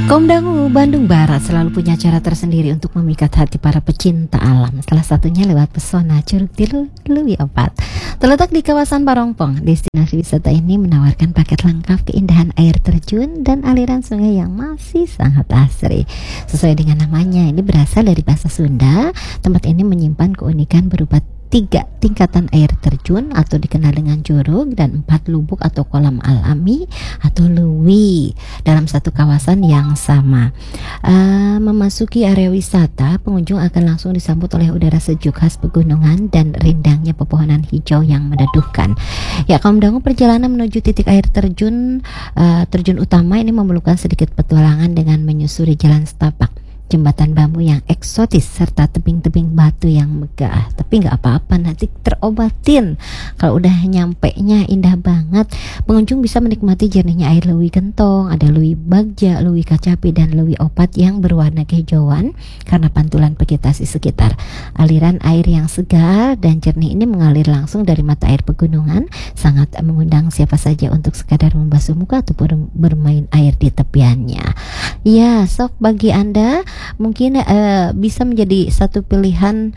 Kaum Dangu Bandung Barat selalu punya cara tersendiri untuk memikat hati para pecinta alam. Salah satunya lewat pesona Curug Tilu Leuwi Opat. Terletak di kawasan Parongpong, destinasi wisata ini menawarkan paket lengkap keindahan air terjun dan aliran sungai yang masih sangat asri. Sesuai dengan namanya, ini berasal dari bahasa Sunda. Tempat ini menyimpan keunikan berupa 3 tingkatan air terjun atau dikenal dengan curug dan 4 lubuk atau kolam alami atau leuwi dalam satu kawasan yang sama. Memasuki area wisata, pengunjung akan langsung disambut oleh udara sejuk khas pegunungan dan rindangnya pepohonan hijau yang meneduhkan. Ya, kaum dangu, perjalanan menuju titik air terjun utama ini memerlukan sedikit petualangan dengan menyusuri jalan setapak, jembatan bambu yang eksotis, serta tebing-tebing batu yang megah. Tapi nggak apa-apa, nanti terobatin. Kalau udah nyampe-nya indah banget. Pengunjung bisa menikmati jernihnya air Leuwi Gentong, ada Leuwi Bagja, Leuwi Kacapi, dan Leuwi Opat yang berwarna kehijauan karena pantulan vegetasi sekitar. Aliran air yang segar dan jernih ini mengalir langsung dari mata air pegunungan, sangat mengundang siapa saja untuk sekadar membasuh muka ataupun bermain air di tepiannya. Ya, sok bagi Anda mungkin bisa menjadi satu pilihan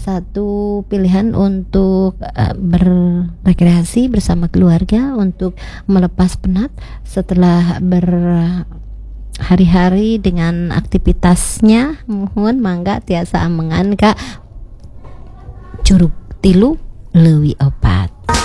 untuk berrekreasi bersama keluarga, untuk melepas penat setelah berhari-hari dengan aktivitasnya. Mohon mangga tiasa amengan ka Curug Tilu Leuwi Opat.